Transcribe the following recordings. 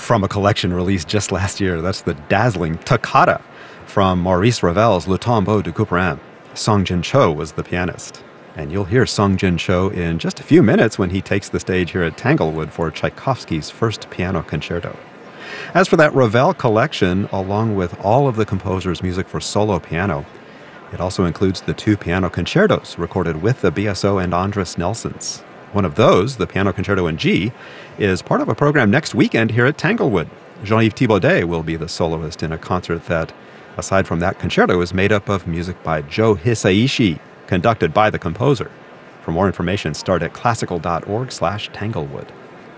from a collection released just last year. That's the dazzling Toccata from Maurice Ravel's Le Tombeau de Couperin. Song Jin Cho was the pianist. And you'll hear Song Jin Cho in just a few minutes when he takes the stage here at Tanglewood for Tchaikovsky's first piano concerto. As for that Ravel collection, along with all of the composer's music for solo piano, it also includes the 2 piano concertos recorded with the BSO and Andris Nelsons. One of those, the Piano Concerto in G, is part of a program next weekend here at Tanglewood. Jean-Yves Thibaudet will be the soloist in a concert that, aside from that concerto, is made up of music by Joe Hisaishi, conducted by the composer. For more information, start at classical.org/Tanglewood.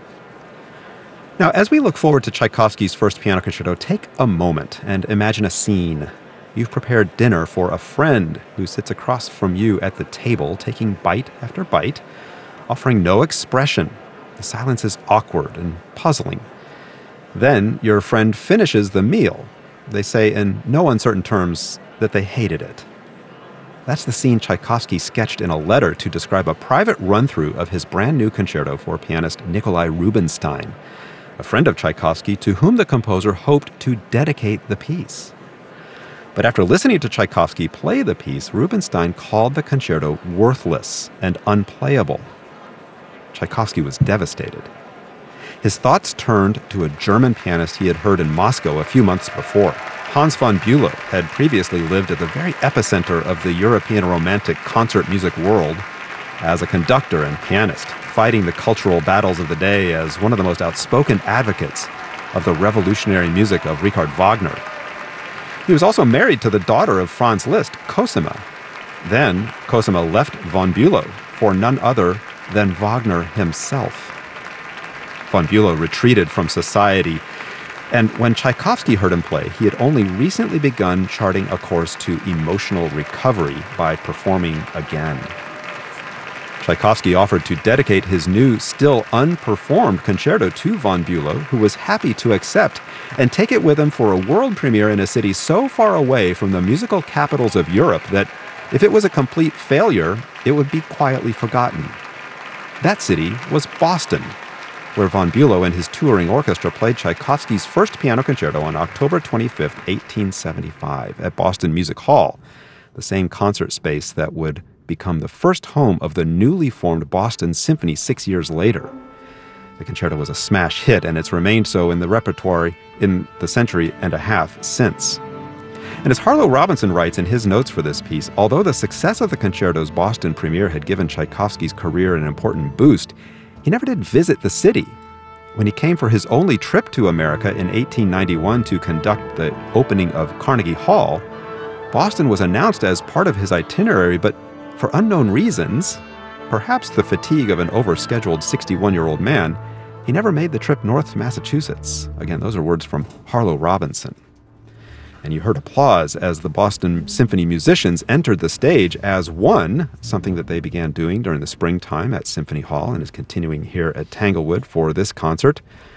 Now, as we look forward to Tchaikovsky's first piano concerto, take a moment and imagine a scene. You've prepared dinner for a friend who sits across from you at the table, taking bite after bite, offering no expression. The silence is awkward and puzzling. Then your friend finishes the meal. They say in no uncertain terms that they hated it. That's the scene Tchaikovsky sketched in a letter to describe a private run-through of his brand new concerto for pianist Nikolai Rubinstein, a friend of Tchaikovsky to whom the composer hoped to dedicate the piece. But after listening to Tchaikovsky play the piece, Rubinstein called the concerto worthless and unplayable. Tchaikovsky was devastated. His thoughts turned to a German pianist he had heard in Moscow a few months before. Hans von Bülow had previously lived at the very epicenter of the European Romantic concert music world as a conductor and pianist, fighting the cultural battles of the day as one of the most outspoken advocates of the revolutionary music of Richard Wagner. He was also married to the daughter of Franz Liszt, Cosima. Then Cosima left von Bülow for none other than Wagner himself. Von Bülow retreated from society, and when Tchaikovsky heard him play, he had only recently begun charting a course to emotional recovery by performing again. Tchaikovsky offered to dedicate his new, still unperformed concerto to von Bülow, who was happy to accept and take it with him for a world premiere in a city so far away from the musical capitals of Europe that if it was a complete failure, it would be quietly forgotten. That city was Boston, where von Bülow and his touring orchestra played Tchaikovsky's first piano concerto on October 25, 1875, at Boston Music Hall, the same concert space that would become the first home of the newly formed Boston Symphony 6 years later. The concerto was a smash hit, and it's remained so in the repertoire in the century and a half since. And as Harlow Robinson writes in his notes for this piece, although the success of the concerto's Boston premiere had given Tchaikovsky's career an important boost, he never did visit the city. When he came for his only trip to America in 1891 to conduct the opening of Carnegie Hall, Boston was announced as part of his itinerary, but for unknown reasons, perhaps the fatigue of an overscheduled 61-year-old man, he never made the trip north to Massachusetts. Again, those are words from Harlow Robinson. And you heard applause as the Boston Symphony musicians entered the stage as one, something that they began doing during the springtime at Symphony Hall and is continuing here at Tanglewood for this concert.